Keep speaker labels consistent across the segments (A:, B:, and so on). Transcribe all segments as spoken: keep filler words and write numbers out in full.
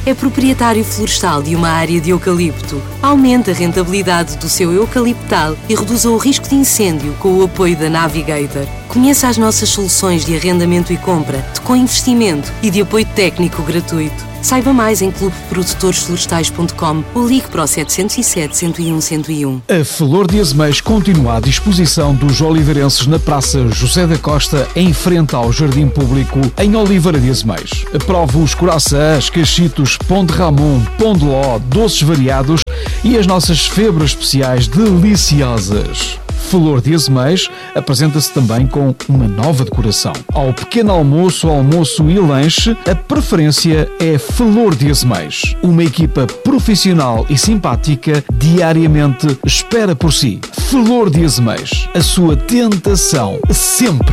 A: É proprietário florestal de uma área de eucalipto. Aumente a rentabilidade do seu eucaliptal e reduza o risco de incêndio com o apoio da Navigator. Conheça as nossas soluções de arrendamento e compra, de co-investimento e de apoio técnico gratuito. Saiba mais em clube produtores florestais ponto com ou ligue para o sete zero sete, um zero um, zero um.
B: A Flor de Azeméis continua à disposição dos oliveirenses na Praça José da Costa, em frente ao Jardim Público, em Oliveira de Azeméis. Prove os coraçãs, cachitos, pão de ramon, pão de ló, doces variados e as nossas febras especiais deliciosas. Flor de Azeméis apresenta-se também com uma nova decoração. Ao pequeno almoço, almoço e lanche, a preferência é Flor de Azeméis. Uma equipa profissional e simpática diariamente espera por si. Flor de Azeméis, a sua tentação sempre.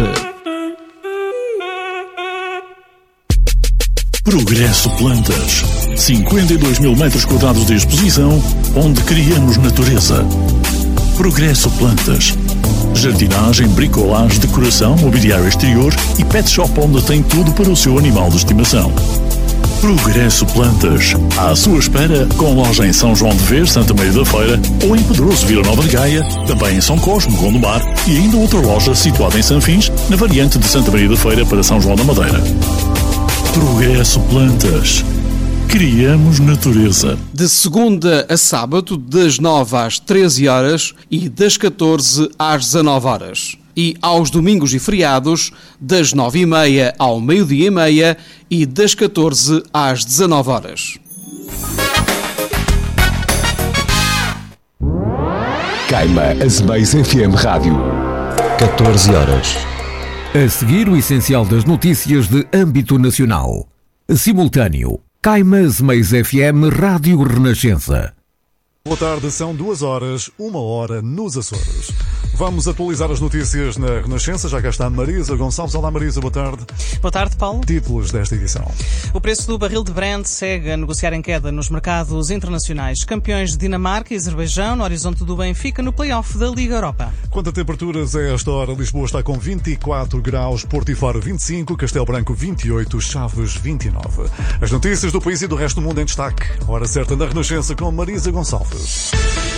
C: Progresso Plantas. cinquenta e dois mil metros quadrados de exposição, onde criamos natureza. Progresso Plantas. Jardinagem, bricolagem, decoração, mobiliário exterior e pet shop onde tem tudo para o seu animal de estimação. Progresso Plantas. À sua espera, com loja em São João de Ver, Santa Maria da Feira, ou em Pedroso, Vila Nova de Gaia, também em São Cosme, Gondomar, e ainda outra loja situada em Sanfins, na variante de Santa Maria da Feira para São João da Madeira. Progresso Plantas. Criamos natureza.
B: De segunda a sábado, das nove às treze horas e das catorze às dezanove horas. E aos domingos e feriados, das nove e meia ao meio-dia e meia e das catorze às dezanove horas.
D: Caima Azeméis F M Rádio. catorze horas.
E: A seguir, o essencial das notícias de âmbito nacional. Simultâneo. Caima Azeméis F M Rádio Renascença.
F: Boa tarde, são duas horas, uma hora nos Açores. Vamos atualizar as notícias na Renascença. Já cá está Marisa Gonçalves. Olá Marisa, boa tarde.
G: Boa tarde, Paulo.
F: Títulos desta edição.
G: O preço do barril de Brent segue a negociar em queda nos mercados internacionais. Campeões de Dinamarca e Azerbaijão no horizonte do Benfica no play-off da Liga Europa.
F: Quanto a temperaturas, a esta hora Lisboa está com vinte e quatro graus, Porto e Faro vinte e cinco, Castelo Branco vinte e oito, Chaves vinte e nove. As notícias do país e do resto do mundo em destaque. Hora certa na Renascença com Marisa Gonçalves.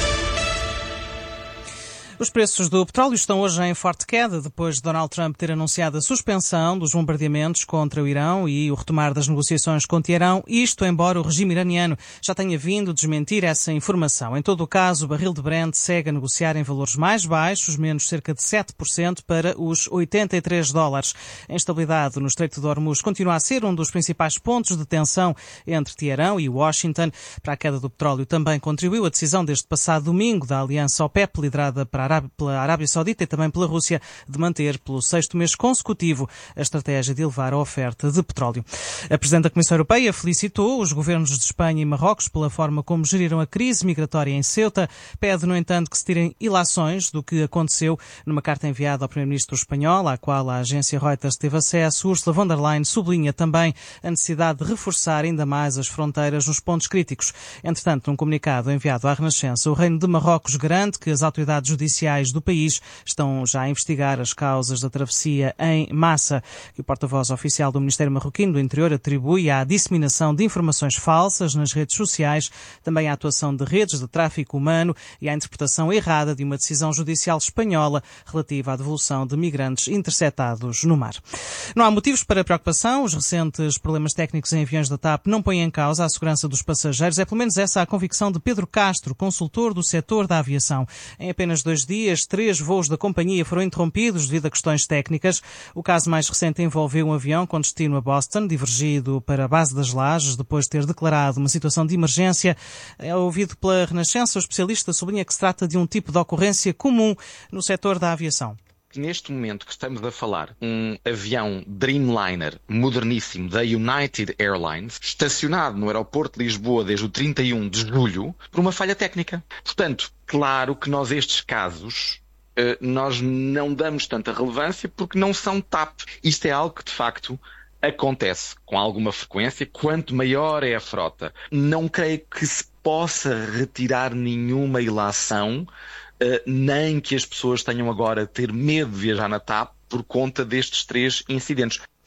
G: Os preços do petróleo estão hoje em forte queda depois de Donald Trump ter anunciado a suspensão dos bombardeamentos contra o Irão e o retomar das negociações com Teherão, isto embora o regime iraniano já tenha vindo desmentir essa informação. Em todo o caso, o barril de Brent segue a negociar em valores mais baixos, menos cerca de sete por cento para os oitenta e três dólares. A instabilidade no Estreito de Hormuz continua a ser um dos principais pontos de tensão entre Teherão e Washington. Para a queda do petróleo também contribuiu a decisão deste passado domingo da aliança OPEP, liderada para pela Arábia Saudita e também pela Rússia, de manter pelo sexto mês consecutivo a estratégia de elevar a oferta de petróleo. A Presidente da Comissão Europeia felicitou os governos de Espanha e Marrocos pela forma como geriram a crise migratória em Ceuta. Pede, no entanto, que se tirem ilações do que aconteceu. Numa carta enviada ao Primeiro-Ministro espanhol, à qual a agência Reuters teve acesso, Ursula von der Leyen sublinha também a necessidade de reforçar ainda mais as fronteiras nos pontos críticos. Entretanto, num comunicado enviado à Renascença, o Reino de Marrocos garante que as autoridades judiciais do país estão já a investigar as causas da travessia em massa, que o porta-voz oficial do Ministério Marroquino do Interior atribui à disseminação de informações falsas nas redes sociais, também à atuação de redes de tráfico humano e à interpretação errada de uma decisão judicial espanhola relativa à devolução de migrantes interceptados no mar. Não há motivos para preocupação. Os recentes problemas técnicos em aviões da TAP não põem em causa a segurança dos passageiros. É pelo menos essa a convicção de Pedro Castro, consultor do setor da aviação. Em apenas dois dias, três voos da companhia foram interrompidos devido a questões técnicas. O caso mais recente envolveu um avião com destino a Boston, divergido para a base das Lajes, depois de ter declarado uma situação de emergência. É ouvido pela Renascença, o especialista sublinha que se trata de um tipo de ocorrência comum no setor da aviação.
H: Neste momento que estamos a falar, um avião Dreamliner moderníssimo da United Airlines, estacionado no aeroporto de Lisboa desde o trinta e um de julho, por uma falha técnica. Portanto, claro que nós estes casos, nós não damos tanta relevância porque não são TAP. Isto é algo que, de facto, acontece com alguma frequência. Quanto maior é a frota, não creio que se possa retirar nenhuma ilação, Uh, nem que as pessoas tenham agora a ter medo de viajar na TAP por conta destes três incidentes.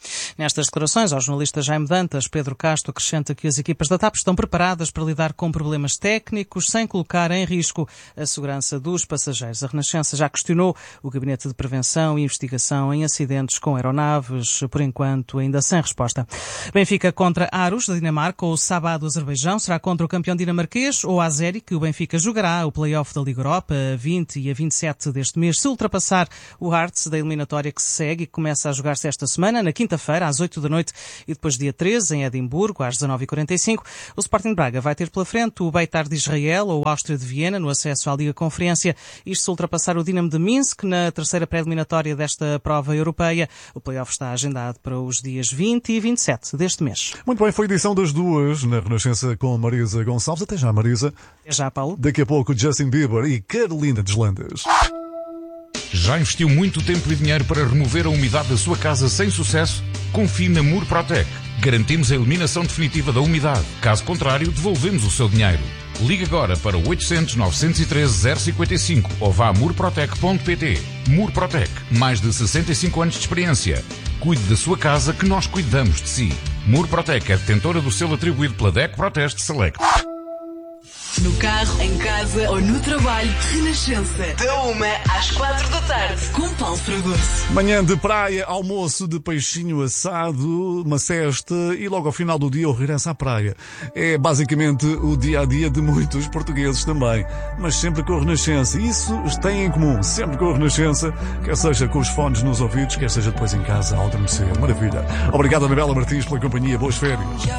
G: Nestas declarações ao jornalista Jaime Dantas, Pedro Castro acrescenta que as equipas da TAP estão preparadas para lidar com problemas técnicos sem colocar em risco a segurança dos passageiros. A Renascença já questionou o Gabinete de Prevenção e Investigação em acidentes com aeronaves, por enquanto ainda sem resposta. Benfica contra Aros, da Dinamarca, ou Sabah, do Azerbaijão. Será contra o campeão dinamarquês ou Azeri, que o Benfica jogará o play-off da Liga Europa a vinte e a vinte e sete deste mês, se ultrapassar o Hearts da eliminatória que se segue e que começa a jogar-se esta semana, na quinta-feira, às oito da noite, e depois dia treze, em Edimburgo, às dezanove e quarenta e cinco. O Sporting de Braga vai ter pela frente o Beitar de Israel ou o Áustria de Viena no acesso à Liga Conferência. Isto se ultrapassar o Dinamo de Minsk na terceira pré-eliminatória desta prova europeia. O play-off está agendado para os dias vinte e vinte e sete deste mês.
F: Muito bem, foi a edição das duas na Renascença com Marisa Gonçalves. Até já, Marisa.
G: Até já, Paulo.
F: Daqui a pouco, Justin Bieber e Carolina Deslandes.
I: Já investiu muito tempo e dinheiro para remover a umidade da sua casa sem sucesso? Confie na Murprotec. Garantimos a eliminação definitiva da umidade. Caso contrário, devolvemos o seu dinheiro. Ligue agora para oitocentos, novecentos e treze, zero cinquenta e cinco ou vá a murprotec ponto pt. Murprotec, mais de sessenta e cinco anos de experiência. Cuide da sua casa que nós cuidamos de si. Murprotec é detentora do selo atribuído pela D E C Proteste Select.
J: No carro, em casa ou no trabalho, Renascença. Da uma às quatro da tarde, com Paulo Fragoso.
F: Manhã de praia, almoço de peixinho assado, uma cesta e logo ao final do dia o regresso à praia. É basicamente o dia-a-dia de muitos portugueses também, mas sempre com a Renascença. Isso tem em comum, sempre com a Renascença, quer seja com os fones nos ouvidos, quer seja depois em casa ao adormecer. Maravilha. Obrigado, Anabela Martins, pela companhia. Boas férias.